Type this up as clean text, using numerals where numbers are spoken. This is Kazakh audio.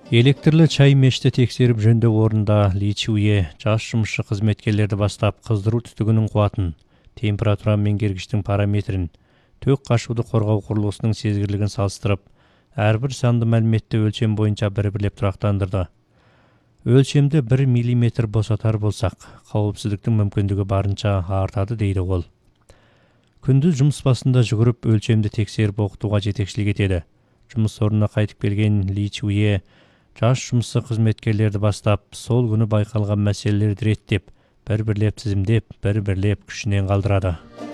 Электрлі чай мешті тексеріп жөндеу орында Ли Чуе жас жұмысшы қызметкерлерді бастап қыздыру түтігінің қуатын, температура меңгергіштің параметрін, төк қашуды қорғау құрылысының сезгірлігін салыстырып, әрбір санды мәліметті өлшем бойынша бір-бірлеп тұрақтандырды. Өлшемді 1 мм босатар болсақ, қауіпсіздіктің мүмкіндігі барынша артады дейді ол. Күндіз жұмыс басында жүгіріп өлшемді тексеріп оқытуға жетекшілік етеді. Жұмыс орнына қайтып келген Ли Чуе жас жұмысшы қызметкерлерді бастап, сол күні байқалған мәселелерді реттеп, бір-бірлеп тізімдеп, бір-бірлеп күшінен қалдырады.